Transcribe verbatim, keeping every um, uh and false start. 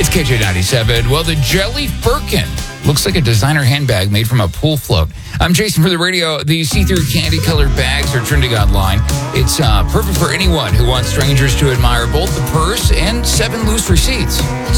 It's K J ninety-seven. Well, the Jelly Firkin looks like a designer handbag made from a pool float. I'm Jason for the radio. The see-through candy-colored bags are trending online. It's uh, perfect for anyone who wants strangers to admire both the purse and seven loose receipts.